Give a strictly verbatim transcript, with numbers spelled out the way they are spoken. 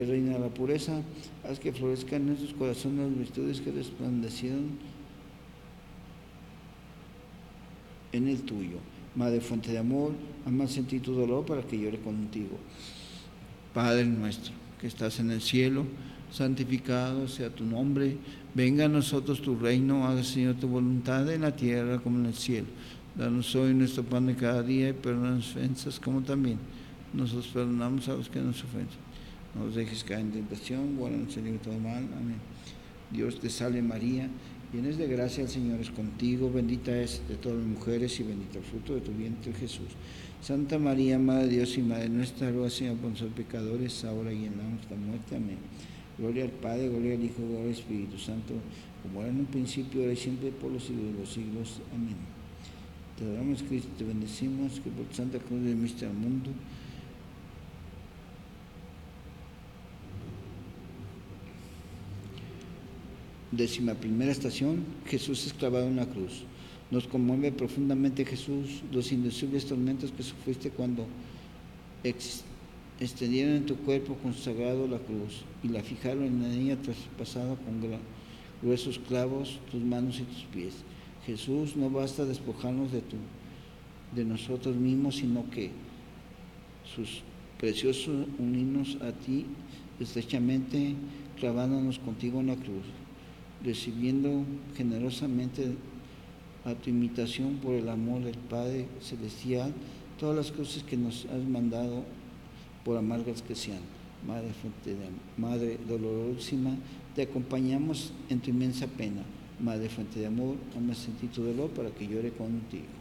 Reina de la pureza, haz que florezcan en nuestros corazones las virtudes que resplandecieron en el tuyo. Madre fuente de amor, ama sentir tu dolor para que llore contigo. Padre nuestro, que estás en el cielo, santificado sea tu nombre. Venga a nosotros tu reino, haga, Señor, tu voluntad en la tierra como en el cielo. Danos hoy nuestro pan de cada día y perdona nuestras ofensas como también nosotros perdonamos a los que nos ofenden. No nos dejes caer en tentación, guárdanos del todo mal. Amén. Dios te salve María, llena de gracia, el Señor es contigo, bendita es de todas las mujeres y bendito el fruto de tu vientre Jesús. Santa María, Madre de Dios y Madre nuestra, ruega Señor por nosotros pecadores, ahora y en la nuestra muerte. Amén. Gloria al Padre, gloria al Hijo, gloria al Espíritu Santo, como era en un principio, ahora y siempre, por los siglos de los siglos. Amén. Te adoramos, Cristo, te bendecimos, que por Santa Cruz de Cristo al mundo. Décima primera estación, Jesús es clavado en la cruz. Nos conmueve profundamente, Jesús, los indecibles tormentos que sufriste cuando extendieron en tu cuerpo consagrado la cruz y la fijaron en ella traspasada con gruesos clavos tus manos y tus pies. Jesús, no basta despojarnos de, tu, de nosotros mismos, sino que sus preciosos unirnos a ti estrechamente, clavándonos contigo en la cruz, recibiendo generosamente a tu imitación por el amor del Padre Celestial todas las cosas que nos has mandado, por amargas que sean. Madre, fuente de, Madre dolorosísima, te acompañamos en tu inmensa pena. Madre fuente de amor, hazme sentir tu dolor para que llore contigo.